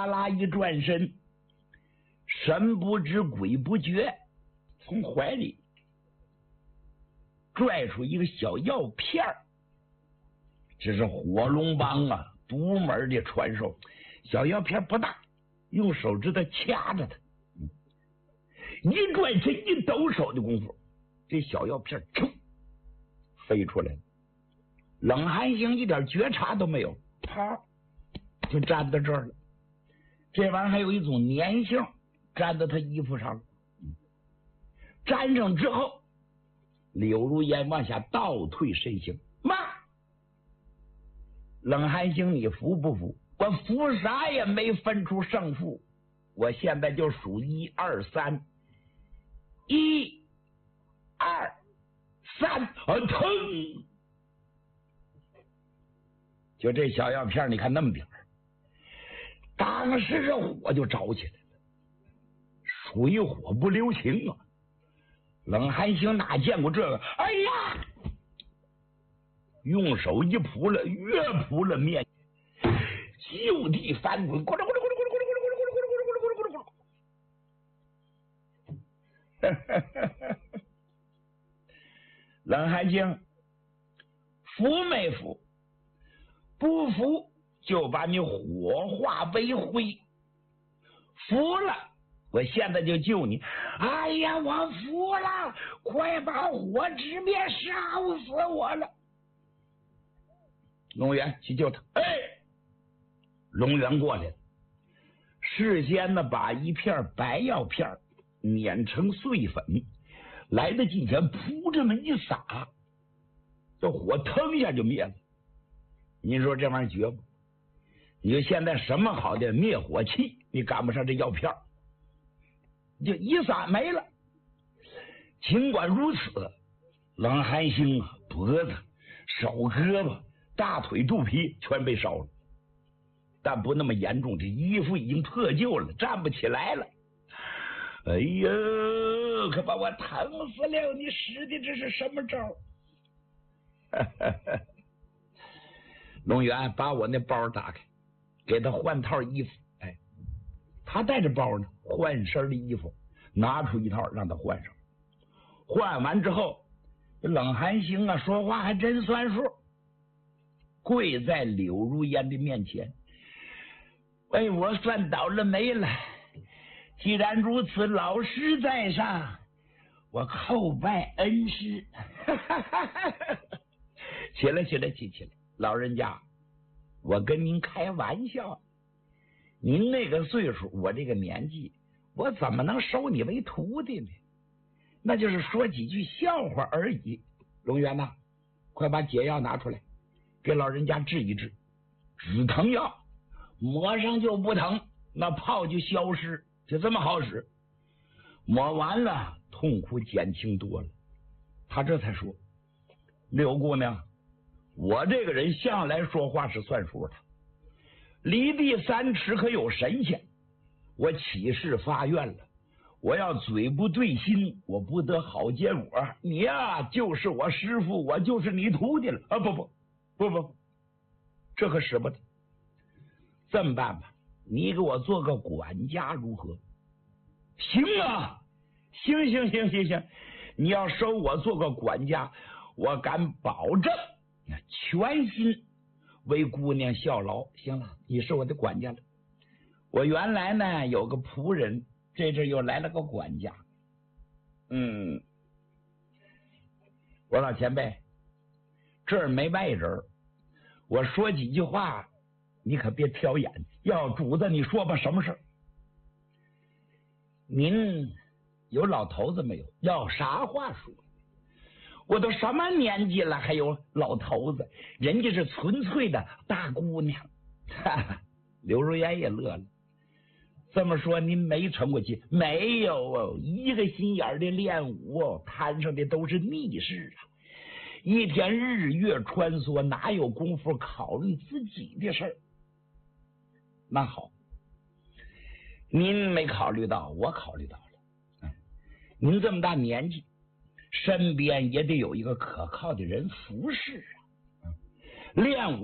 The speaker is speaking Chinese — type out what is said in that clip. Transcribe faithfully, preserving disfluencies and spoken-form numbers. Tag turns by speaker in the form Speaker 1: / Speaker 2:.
Speaker 1: 哗啦一转身，神不知鬼不觉，从怀里拽出一个小药片儿，这是火龙帮啊独门的传授。小药片不大，用手指头掐着它，一转身一抖手的功夫，这小药片噌飞出来了。冷寒星一点觉察都没有，啪就粘到这儿了。这玩意儿还有一种粘性，粘到他衣服上了。粘上之后，柳如烟往下倒退身形。妈，冷寒星，你服不服？我服啥也没分出胜负。我现在就数一二三，一二三，啊腾！就这小药片，你看那么点儿，当时这火就着起来了，水火不留情啊！冷寒星哪见过这个？哎呀！用手一扑了，越扑了面，就地翻滚，咕噜咕噜咕噜咕噜咕噜咕噜咕噜咕噜咕噜咕噜咕噜咕噜咕噜咕噜。冷寒星，服没服？不服就把你火化为灰。服了，我现在就救你。哎呀，我服了，快把火纸灭，烧死我了！龙源去救他。哎，龙源过来了，事先呢把一片白药片碾成碎粉，来到近前，扑这么一撒，这火腾一下就灭了。你说这玩意儿绝不？你说现在什么好的灭火器，你赶不上这药片，就一撒没了。尽管如此，冷寒星啊，脖子、手、胳膊、大腿、肚皮全被烧了，但不那么严重，这衣服已经破旧了，站不起来了。哎呀，可把我疼死了！你使的这是什么招？龙源把我那包打开，给他换套衣服。哎，他带着包呢，换身的衣服，拿出一套让他换上。换完之后，冷寒星啊，说话还真算数，跪在柳如烟的面前。哎，我算倒了霉了。既然如此，老师在上，我叩拜恩师。起来，起来，起起来！老人家，我跟您开玩笑，您那个岁数，我这个年纪，我怎么能收你为徒弟呢？那就是说几句笑话而已。龙源呐，快把解药拿出来，给老人家治一治。止疼药抹上就不疼，那泡就消失，就这么好使。抹完了，痛苦减轻多了。他这才说：“柳姑娘，我这个人向来说话是算数的，离地三尺可有神仙。我起誓发愿了，我要嘴不对心，我不得好结果。你呀、啊，就是我师傅，我就是你徒弟了啊！不不不不，这可使不得。这么办吧，你给我做个管家如何？行啊，行行行行行，你要收我做个管家，我敢保证全心为姑娘效劳。行了，你是我的管家了。我原来呢有个仆人，这阵又来了个管家。嗯，我老前辈，这儿没外人，我说几句话，你可别挑眼。要主子，你说吧，什么事？您有老头子没有？要啥话说？我都什么年纪了，还有老头子？人家是纯粹的大姑娘。哈哈，刘如烟也乐了。这么说您没成过亲？没有哦，一个心眼的练武哦，摊上的都是逆事啊！一天日月穿梭，哪有功夫考虑自己的事儿？那好，您没考虑到，我考虑到了。嗯，您这么大年纪，身边也得有一个可靠的人服侍啊。练武